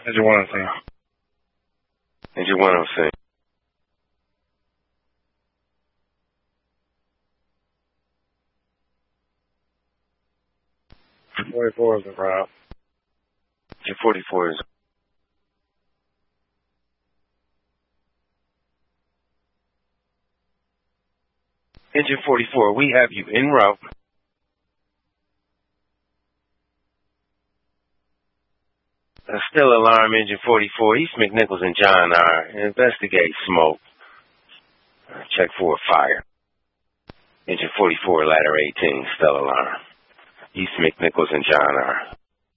Engine 103. Engine 103. Engine 44 is en route. Engine 44 is. Engine 44, we have you en route. Still alarm, Engine 44. East McNichols and John R. Investigate smoke. Check for a fire. Engine 44, ladder 18, still alarm. East McNichols and John R.